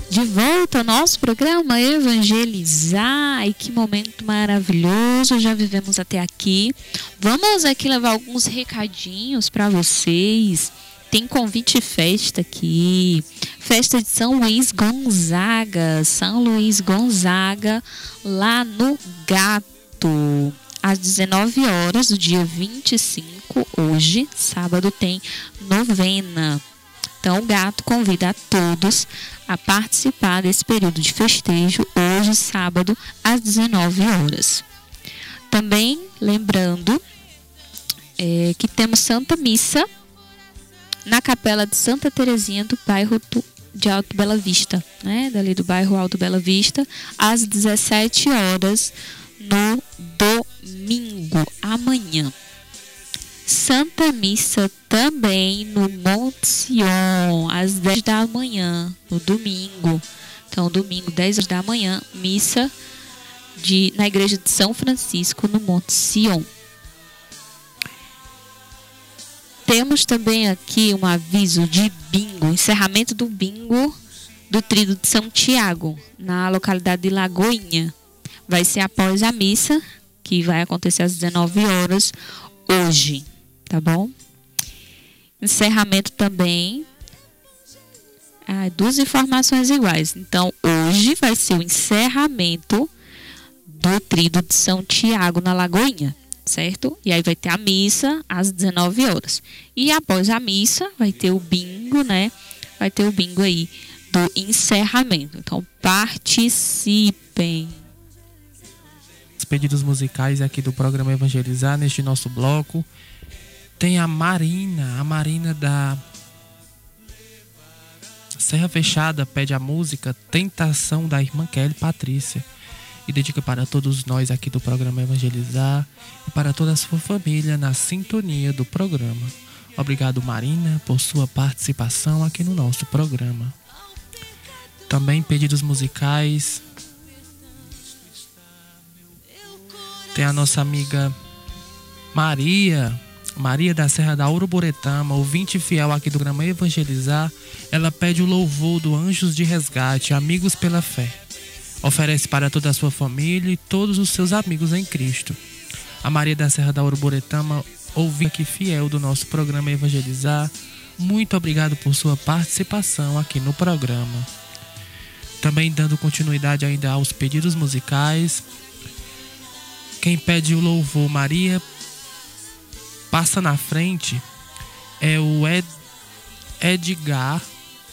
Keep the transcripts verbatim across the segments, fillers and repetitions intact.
De volta ao nosso programa Evangelizar. Ai, que momento maravilhoso já vivemos até aqui. Vamos aqui levar alguns recadinhos para vocês. Tem convite e festa aqui. Festa de São Luís Gonzaga. São Luís Gonzaga, lá no Gato. Às dezenove horas do dia vinte e cinco, hoje, sábado, tem novena. Então, o Gato convida a todos a participar desse período de festejo, hoje, sábado, às dezenove horas. Também, lembrando é, que temos Santa Missa na Capela de Santa Terezinha, do bairro de Alto Bela Vista, né? Dali do bairro Alto Bela Vista, às dezessete horas, no domingo, amanhã. Santa Missa também no Monte Sion, às dez da manhã, no domingo. Então, domingo, dez horas da manhã, missa de, na igreja de São Francisco, no Monte Sion. Temos também aqui um aviso de bingo, encerramento do bingo do Tríduo de São Tiago, na localidade de Lagoinha. Vai ser após a missa, que vai acontecer às dezenove horas, hoje. Tá bom? Encerramento também. Ah, duas informações iguais. Então, hoje vai ser o encerramento do Tríduo de São Tiago na Lagoinha, certo? E aí vai ter a missa às dezenove horas. E após a missa, vai ter o bingo, né? Vai ter o bingo aí do encerramento. Então, participem. Os pedidos musicais aqui do programa Evangelizar, neste nosso bloco. Tem a Marina, a Marina da Serra Fechada, pede a música Tentação, da irmã Kelly Patrícia. E dedica para todos nós aqui do programa Evangelizar e para toda a sua família na sintonia do programa. Obrigado, Marina, por sua participação aqui no nosso programa. Também pedidos musicais. Tem a nossa amiga Maria, Maria da Serra da Uruburetama, ouvinte fiel aqui do programa Evangelizar. Ela pede o louvor do Anjos de Resgate, Amigos pela Fé. Oferece para toda a sua família e todos os seus amigos em Cristo. A Maria da Serra da Uruburetama, ouvinte aqui fiel do nosso programa Evangelizar, muito obrigado por sua participação aqui no programa. Também dando continuidade ainda aos pedidos musicais. Quem pede o louvor Maria Passa na Frente é o Ed, Edgar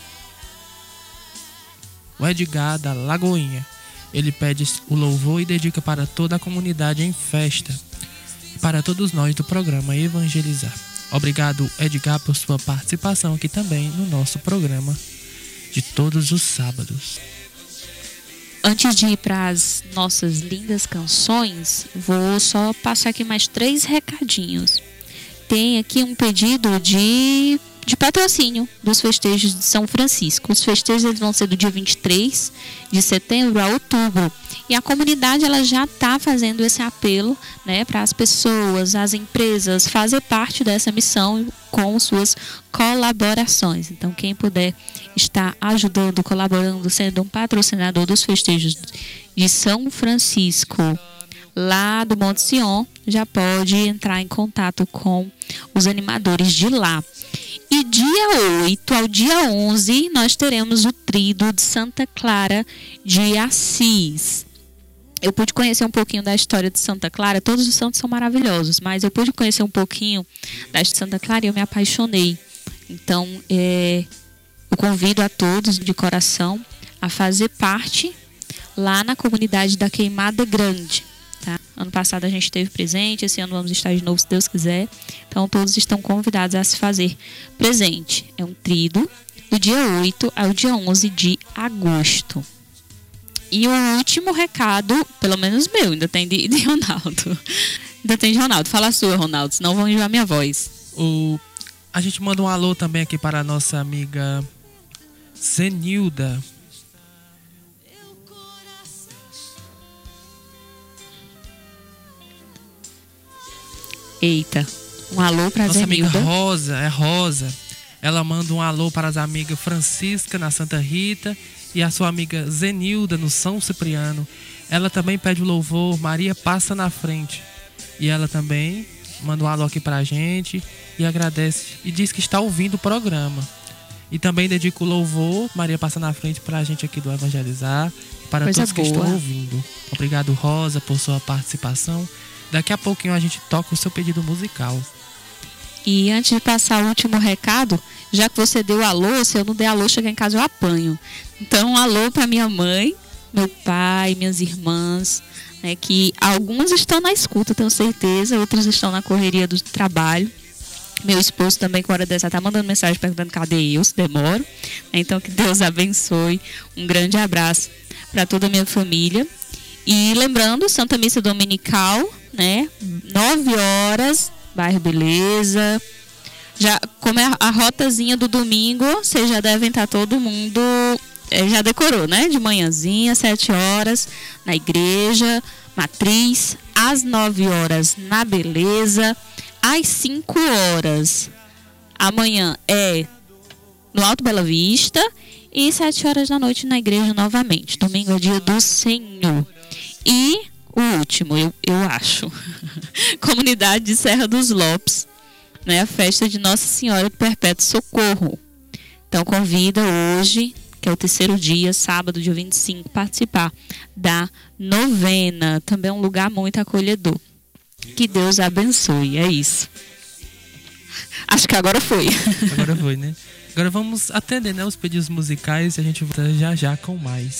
o Edgar da Lagoinha. Ele pede o louvor e dedica para toda a comunidade em festa e para todos nós do programa Evangelizar. Obrigado, Edgar, por sua participação aqui também no nosso programa de todos os sábados. Antes de ir para as nossas lindas canções, vou só passar aqui mais três recadinhos. Tem aqui um pedido de, de patrocínio dos festejos de São Francisco. Os festejos eles vão ser do dia vinte e três de setembro a outubro. E a comunidade ela já está fazendo esse apelo, né, para as pessoas, as empresas fazer parte dessa missão com suas colaborações. Então, quem puder estar ajudando, colaborando, sendo um patrocinador dos festejos de São Francisco, lá do Monte Sion, já pode entrar em contato com os animadores de lá. E dia oito ao dia onze, nós teremos o Tríduo de Santa Clara de Assis. Eu pude conhecer um pouquinho da história de Santa Clara. Todos os santos são maravilhosos, mas eu pude conhecer um pouquinho da história de Santa Clara e eu me apaixonei. Então, é, eu convido a todos de coração a fazer parte lá na comunidade da Queimada Grande. Tá? Ano passado a gente esteve presente, esse ano vamos estar de novo, se Deus quiser. Então, todos estão convidados a se fazer presente. É um tríduo do dia oito ao dia onze de agosto. E o último recado, pelo menos meu, ainda tem de, de Ronaldo. Ainda tem de Ronaldo. Fala a sua, Ronaldo, senão vão enjoar minha voz. O... A gente manda um alô também aqui para a nossa amiga Zenilda. Eita, um alô para a Nossa Zenilda. amiga Rosa, é Rosa. Ela manda um alô para as amigas Francisca, na Santa Rita, E a sua amiga Zenilda, no São Cipriano, ela também pede o louvor Maria Passa na Frente. E ela também manda um alô aqui pra gente e agradece e diz que está ouvindo o programa. E também dedico o louvor Maria Passa na Frente pra gente aqui do Evangelizar, para Coisa todos que boa. estão ouvindo. Obrigado, Rosa, por sua participação. Daqui a pouquinho a gente toca o seu pedido musical. E antes de passar o último recado, já que você deu alô, se eu não der alô, chegar em casa eu apanho. Então, um alô para minha mãe, meu pai, minhas irmãs, né, que algumas estão na escuta, tenho certeza, outras estão na correria do trabalho. Meu esposo também, com hora dessa, tá mandando mensagem perguntando cadê eu, se demoro. Então, que Deus abençoe. Um grande abraço para toda a minha família. E lembrando, Santa Missa Dominical, né, nove horas, bairro Beleza. Já, como é a, a rotazinha do domingo, vocês já devem estar todo mundo, é, já decorou, né? De manhãzinha, sete horas, na igreja, matriz, às nove horas na Beleza, às cinco horas. Amanhã é no Alto Bela Vista e sete horas da noite na igreja novamente. Domingo é dia do Senhor. E o último, eu, eu acho, Comunidade de Serra dos Lopes, né, a festa de Nossa Senhora do Perpétuo Socorro. Então convida hoje, que é o terceiro dia, sábado, dia vinte e cinco, participar da novena. Também é um lugar muito acolhedor. Que Deus abençoe, é isso. Acho que agora foi. Agora foi, né? Agora vamos atender, né, os pedidos musicais e a gente volta já já com mais.